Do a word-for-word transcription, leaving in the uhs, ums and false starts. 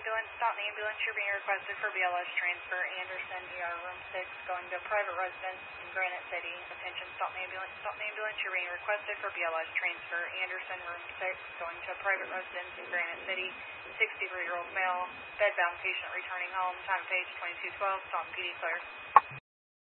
ambulance, stop the ambulance. You're being requested for B L S transfer. Anderson, E R room six, going to a private residence in Granite City. Attention, stop the ambulance, stop the ambulance. You're being requested for B L S transfer. Anderson, room six, going to a private residence in Granite City. sixty-three-year-old male, bedbound patient returning home. Time of page twenty-two twelve. Stop P D clear.